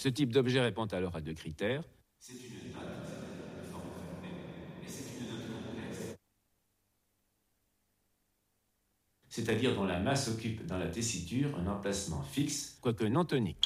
Ce type d'objet répond alors à deux critères. C'est une note, c'est-à-dire de forme fermée, et c'est une note complexe, c'est-à-dire dont la masse occupe dans la tessiture un emplacement fixe, quoique non tonique.